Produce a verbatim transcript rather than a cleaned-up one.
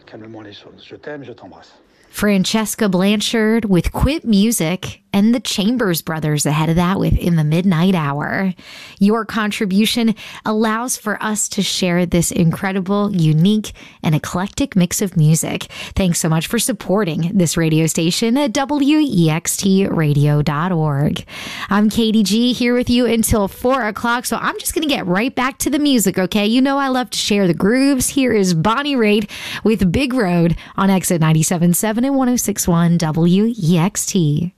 calmement les choses. Je t'aime, je t'embrasse. Francesca Blanchard with Quit Music, and the Chambers Brothers ahead of that with In the Midnight Hour. Your contribution allows for us to share this incredible, unique, and eclectic mix of music. Thanks so much for supporting this radio station at W E X T radio dot org. I'm Katie G here with you until four o'clock, so I'm just going to get right back to the music, okay? You know I love to share the grooves. Here is Bonnie Raitt with Big Road on Exit ninety-seven point seven and one oh six point one W E X T.